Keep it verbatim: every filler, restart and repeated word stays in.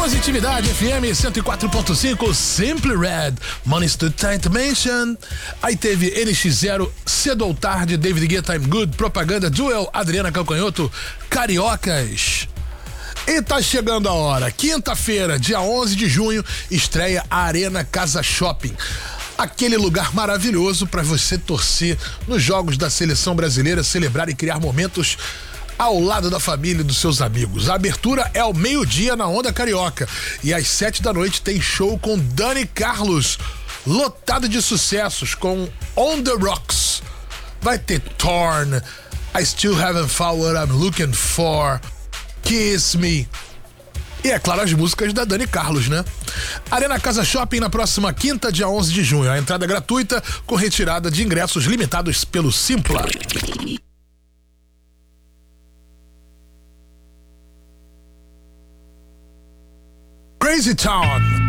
Positividade F M cento e quatro ponto cinco, Simply Red, Money's Too Tight to Mention. Aí teve N X zero, Cedo ou Tarde, David Guetta, I'm Good, Propaganda, Duel, Adriana Calcanhoto, Cariocas. E tá chegando a hora, quinta-feira, dia onze de junho, estreia a Arena Casa Shopping. Aquele lugar maravilhoso para você torcer nos jogos da seleção brasileira, celebrar e criar momentos ao lado da família e dos seus amigos. A abertura é ao meio-dia na Onda Carioca e às sete da noite tem show com Dani Carlos, lotado de sucessos com On The Rocks. Vai ter Torn, I Still Haven't Found What I'm Looking For, Kiss Me e, é claro, as músicas da Dani Carlos, né? Arena Casa Shopping na próxima quinta, dia onze de junho. A entrada é gratuita com retirada de ingressos limitados pelo Simpla. Crazy Town.